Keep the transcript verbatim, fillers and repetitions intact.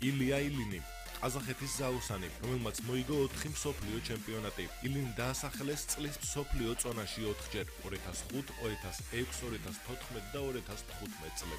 ილია ილინი ყაზახეთის ზაოსანი, რომელმაც მოიგო ოთხი მსოფლიო ჩემპიონატი. ილინი დაასახელეს წლის მსოფლიო წონაში ოთხჯერ ორი ათას ხუთი, ორი ათას ექვსი, ორი ათას თოთხმეტი და ორი ათას თხუთმეტი წლებში.